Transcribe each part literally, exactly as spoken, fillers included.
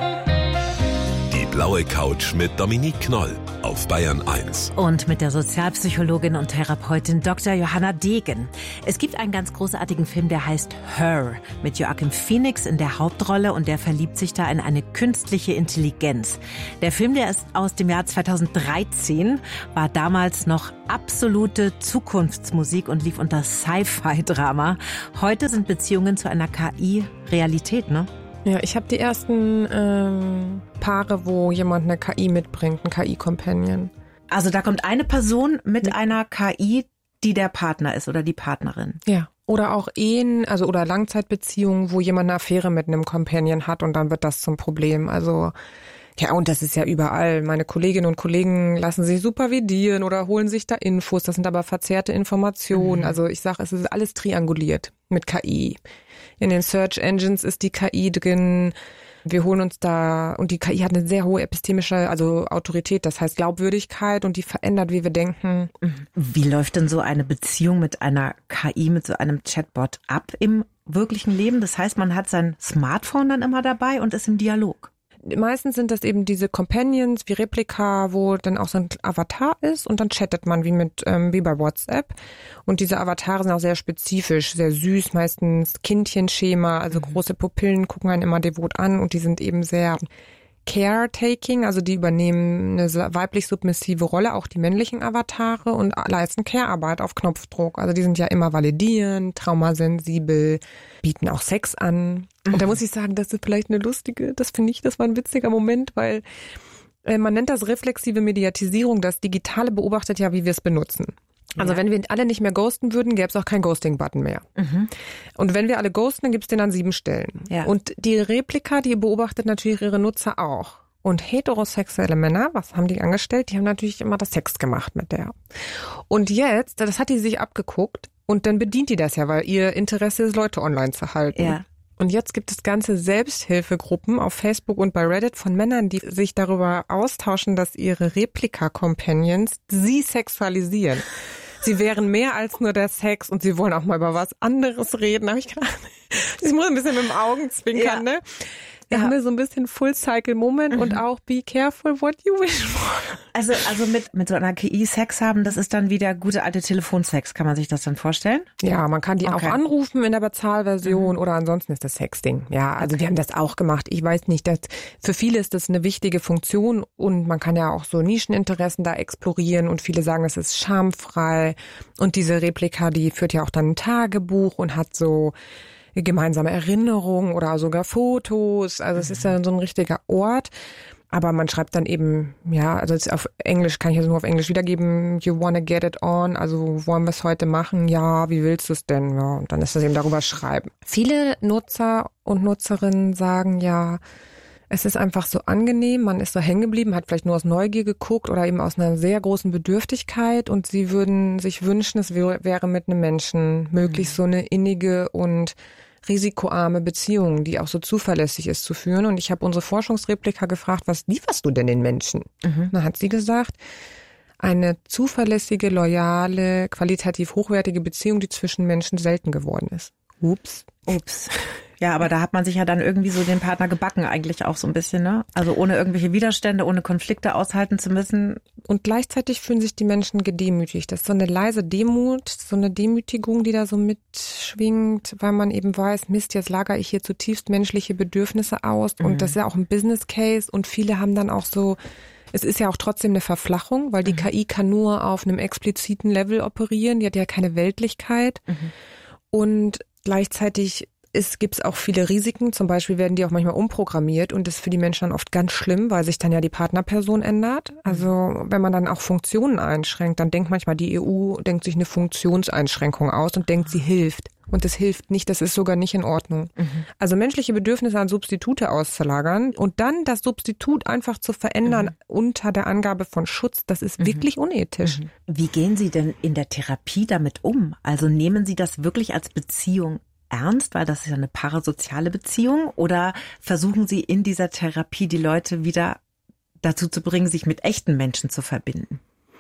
Die blaue Couch mit Dominique Knoll auf Bayern eins. Und mit der Sozialpsychologin und Therapeutin Doktor Johanna Degen. Es gibt einen ganz großartigen Film, der heißt Her, mit Joaquin Phoenix in der Hauptrolle, und der verliebt sich da in eine künstliche Intelligenz. Der Film, der ist aus dem Jahr zweitausenddreizehn, war damals noch absolute Zukunftsmusik und lief unter Sci-Fi-Drama. Heute sind Beziehungen zu einer K I Realität, ne? Ja, ich habe die ersten ähm, Paare, wo jemand eine K I mitbringt, ein K I-Companion. Also da kommt eine Person mit ja. einer K I, die der Partner ist oder die Partnerin. Ja, oder auch Ehen, also oder Langzeitbeziehungen, wo jemand eine Affäre mit einem Companion hat und dann wird das zum Problem. Also ja, und das ist ja überall. Meine Kolleginnen und Kollegen lassen sich supervidieren oder holen sich da Infos. Das sind aber verzerrte Informationen. Mhm. Also ich sage, es ist alles trianguliert mit K I. In den Search Engines ist die K I drin. Wir holen uns da, und die K I hat eine sehr hohe epistemische, also Autorität, das heißt Glaubwürdigkeit, und die verändert, wie wir denken. Wie läuft denn so eine Beziehung mit einer K I, mit so einem Chatbot ab im wirklichen Leben? Das heißt, man hat sein Smartphone dann immer dabei und ist im Dialog. Meistens sind das eben diese Companions wie Replika, wo dann auch so ein Avatar ist, und dann chattet man wie mit ähm, wie bei WhatsApp. Und diese Avatare sind auch sehr spezifisch, sehr süß, meistens Kindchenschema, also mhm. große Pupillen gucken einen immer devot an, und die sind eben sehr Caretaking, also die übernehmen eine weiblich submissive Rolle, auch die männlichen Avatare, und leisten Care-Arbeit auf Knopfdruck. Also die sind ja immer validierend, traumasensibel, bieten auch Sex an. Und da muss ich sagen, das ist vielleicht eine lustige, das finde ich, das war ein witziger Moment, weil äh, man nennt das reflexive Mediatisierung. Das Digitale beobachtet ja, wie wir es benutzen. Also ja. wenn wir alle nicht mehr ghosten würden, gäbe es auch keinen Ghosting-Button mehr. Mhm. Und wenn wir alle ghosten, dann gibt es den an sieben Stellen. Ja. Und die Replika, die beobachtet natürlich ihre Nutzer auch. Und heterosexuelle Männer, was haben die angestellt? Die haben natürlich immer das Sex gemacht mit der. Und jetzt, das hat die sich abgeguckt, und dann bedient die das ja, weil ihr Interesse ist, Leute online zu halten. Ja. Und jetzt gibt es ganze Selbsthilfegruppen auf Facebook und bei Reddit von Männern, die sich darüber austauschen, dass ihre Replika-Companions sie sexualisieren. Sie wären mehr als nur der Sex, und sie wollen auch mal über was anderes reden. Habe ich gedacht, ich muss ein bisschen mit dem Augenzwinkern, ja. ne? Da ja. haben wir so ein bisschen Full-Cycle-Moment mhm. und auch be careful what you wish for. Also, also mit, mit so einer K I Sex haben, das ist dann wieder gute alte Telefonsex. Kann man sich das dann vorstellen? Ja, man kann die okay. auch anrufen in der Bezahlversion mhm. oder ansonsten ist das Sexting. Ja, also okay. wir haben das auch gemacht. Ich weiß nicht, dass für viele ist das eine wichtige Funktion, und man kann ja auch so Nischeninteressen da explorieren, und viele sagen, es ist schamfrei, und diese Replika, die führt ja auch dann ein Tagebuch und hat so gemeinsame Erinnerungen oder sogar Fotos. Also es ist ja so ein richtiger Ort. Aber man schreibt dann eben, ja, also jetzt auf Englisch kann ich jetzt nur auf Englisch wiedergeben, you wanna get it on, also wollen wir es heute machen? Ja, wie willst du es denn? Ja, und dann ist das eben darüber schreiben. Viele Nutzer und Nutzerinnen sagen ja, es ist einfach so angenehm, man ist so hängen geblieben, hat vielleicht nur aus Neugier geguckt oder eben aus einer sehr großen Bedürftigkeit, und sie würden sich wünschen, es wäre mit einem Menschen möglich, so eine innige und risikoarme Beziehung, die auch so zuverlässig ist, zu führen. Und ich habe unsere Forschungsreplika gefragt, was lieferst du denn den Menschen? Mhm. Dann hat sie gesagt, eine zuverlässige, loyale, qualitativ hochwertige Beziehung, die zwischen Menschen selten geworden ist. Ups. Ups. Ja, aber da hat man sich ja dann irgendwie so den Partner gebacken eigentlich auch so ein bisschen, ne? Also ohne irgendwelche Widerstände, ohne Konflikte aushalten zu müssen. Und gleichzeitig fühlen sich die Menschen gedemütigt. Das ist so eine leise Demut, so eine Demütigung, die da so mitschwingt, weil man eben weiß, Mist, jetzt lagere ich hier zutiefst menschliche Bedürfnisse aus. Mhm. Und das ist ja auch ein Business Case, und viele haben dann auch so, es ist ja auch trotzdem eine Verflachung, weil die mhm. K I kann nur auf einem expliziten Level operieren, die hat ja keine Weltlichkeit. Mhm. Und gleichzeitig Es gibt auch viele Risiken, zum Beispiel werden die auch manchmal umprogrammiert, und das ist für die Menschen dann oft ganz schlimm, weil sich dann ja die Partnerperson ändert. Also wenn man dann auch Funktionen einschränkt, dann denkt manchmal die E U, denkt sich eine Funktionseinschränkung aus und denkt, sie hilft. Und das hilft nicht, das ist sogar nicht in Ordnung. Mhm. Also menschliche Bedürfnisse an Substitute auszulagern und dann das Substitut einfach zu verändern mhm. unter der Angabe von Schutz, das ist mhm. wirklich unethisch. Mhm. Wie gehen Sie denn in der Therapie damit um? Also nehmen Sie das wirklich als Beziehung ernst, weil das ist ja eine parasoziale Beziehung, oder versuchen Sie in dieser Therapie die Leute wieder dazu zu bringen, sich mit echten Menschen zu verbinden?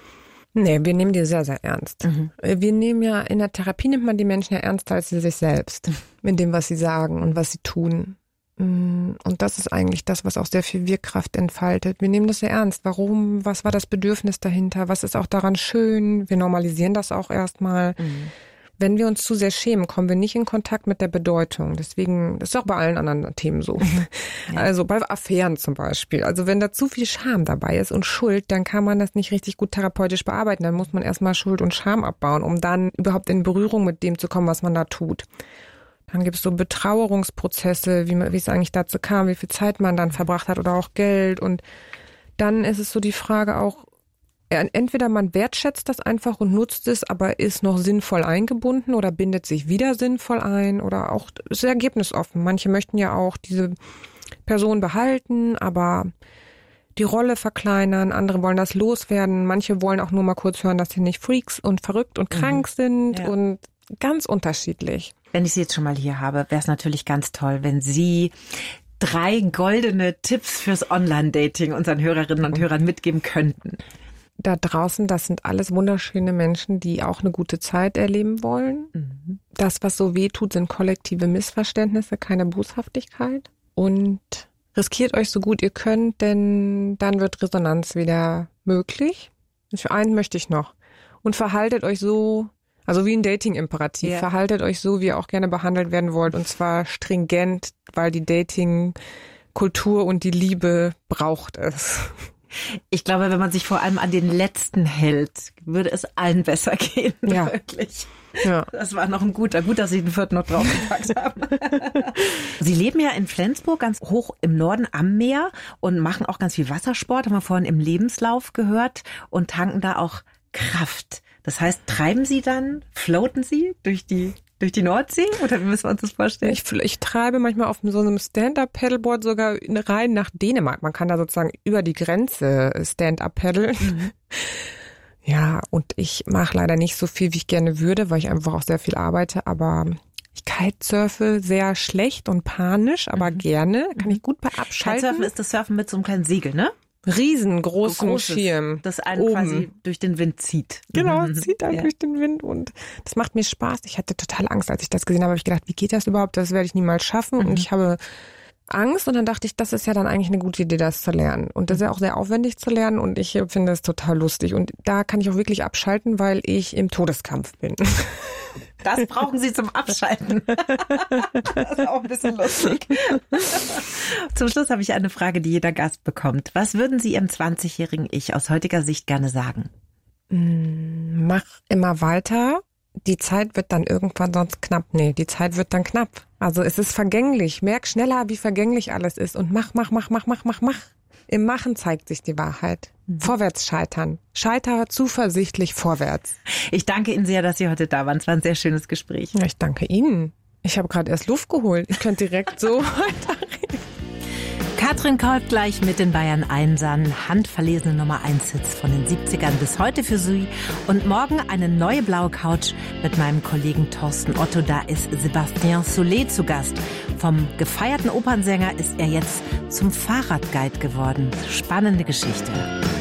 Nee, wir nehmen die sehr, sehr ernst. Mhm. Wir nehmen ja, in der Therapie nimmt man die Menschen ja ernster als sie sich selbst, in dem, was sie sagen und was sie tun. Und das ist eigentlich das, was auch sehr viel Wirkkraft entfaltet. Wir nehmen das sehr ernst. Warum? Was war das Bedürfnis dahinter? Was ist auch daran schön? Wir normalisieren das auch erstmal. Mhm. Wenn wir uns zu sehr schämen, kommen wir nicht in Kontakt mit der Bedeutung. Deswegen, das ist auch bei allen anderen Themen so. Ja. Also bei Affären zum Beispiel. Also wenn da zu viel Scham dabei ist und Schuld, dann kann man das nicht richtig gut therapeutisch bearbeiten. Dann muss man erstmal Schuld und Scham abbauen, um dann überhaupt in Berührung mit dem zu kommen, was man da tut. Dann gibt es so Betrauerungsprozesse, wie, man, wie es eigentlich dazu kam, wie viel Zeit man dann verbracht hat oder auch Geld. Und dann ist es so die Frage auch, entweder man wertschätzt das einfach und nutzt es, aber ist noch sinnvoll eingebunden oder bindet sich wieder sinnvoll ein oder auch ist ergebnisoffen. Manche möchten ja auch diese Person behalten, aber die Rolle verkleinern. Andere wollen das loswerden. Manche wollen auch nur mal kurz hören, dass sie nicht Freaks und verrückt und krank mhm. sind ja. und ganz unterschiedlich. Wenn ich Sie jetzt schon mal hier habe, wäre es natürlich ganz toll, wenn Sie drei goldene Tipps fürs Online-Dating unseren Hörerinnen und Hörern mitgeben könnten. Da draußen, das sind alles wunderschöne Menschen, die auch eine gute Zeit erleben wollen. Mhm. Das, was so weh tut, sind kollektive Missverständnisse, keine Boshaftigkeit. Und riskiert euch so gut ihr könnt, denn dann wird Resonanz wieder möglich. Und für einen möchte ich noch. Und verhaltet euch so, also wie ein Dating-Imperativ, yeah. verhaltet euch so, wie ihr auch gerne behandelt werden wollt. Und zwar stringent, weil die Dating-Kultur und die Liebe braucht es. Ich glaube, wenn man sich vor allem an den letzten hält, würde es allen besser gehen. Ja. Wirklich. Ja. Das war noch ein guter, gut, dass Sie den vierten noch draufgepackt haben. Sie leben ja in Flensburg, ganz hoch im Norden am Meer und machen auch ganz viel Wassersport, haben wir vorhin im Lebenslauf gehört, und tanken da auch Kraft. Das heißt, treiben Sie dann, floaten Sie durch die Durch die Nordsee? Oder wie müssen wir uns das vorstellen? Ich, ich treibe manchmal auf so einem Stand-Up-Paddleboard sogar rein nach Dänemark. Man kann da sozusagen über die Grenze Stand-Up paddeln. Mhm. Ja, und ich mache leider nicht so viel, wie ich gerne würde, weil ich einfach auch sehr viel arbeite. Aber ich kitesurfe sehr schlecht und panisch, aber mhm. gerne. Kann ich gut bei abschalten. Kitesurfen ist das Surfen mit so einem kleinen Segel, ne? Riesengroßen Großes, Schirm. Das einen oben quasi durch den Wind zieht. Genau, mhm. zieht einen ja. durch den Wind und das macht mir Spaß. Ich hatte total Angst, als ich das gesehen habe. Habe ich gedacht, wie geht das überhaupt? Das werde ich niemals schaffen. Mhm. Und ich habe Angst und dann dachte ich, das ist ja dann eigentlich eine gute Idee, das zu lernen. Und das ist ja auch sehr aufwendig zu lernen und ich finde es total lustig. Und da kann ich auch wirklich abschalten, weil ich im Todeskampf bin. Das brauchen Sie zum Abschalten. Das ist auch ein bisschen lustig. Zum Schluss habe ich eine Frage, die jeder Gast bekommt. Was würden Sie Ihrem zwanzigjährigen Ich aus heutiger Sicht gerne sagen? Mach immer weiter. Die Zeit wird dann irgendwann sonst knapp. Nee, die Zeit wird dann knapp. Also es ist vergänglich. Merk schneller, wie vergänglich alles ist. Und mach, mach, mach, mach, mach, mach, mach. Im Machen zeigt sich die Wahrheit. Mhm. Vorwärts scheitern. Scheiter zuversichtlich vorwärts. Ich danke Ihnen sehr, dass Sie heute da waren. Es war ein sehr schönes Gespräch. Ja, ich danke Ihnen. Ich habe gerade erst Luft geholt. Ich könnte direkt so weiterreden. Katrin Kolb gleich mit den Bayern Einsern. Handverlesene Nummer eins Hits von den siebzigern bis heute für Sie. Und morgen eine neue blaue Couch mit meinem Kollegen Thorsten Otto. Da ist Sébastien Solé zu Gast. Vom gefeierten Opernsänger ist er jetzt zum Fahrradguide geworden. Spannende Geschichte.